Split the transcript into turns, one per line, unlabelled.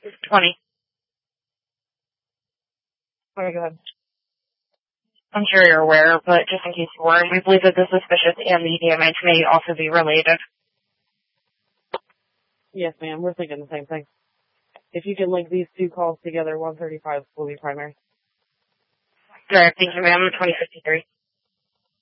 20.
Okay, go ahead.
I'm sure you're aware, but just in case you weren't, we believe that the suspicious and the damage may also be related.
Yes, ma'am. We're thinking the same thing. If you can link these two calls together, 135 will be primary.
All right, thank you, ma'am. 2053.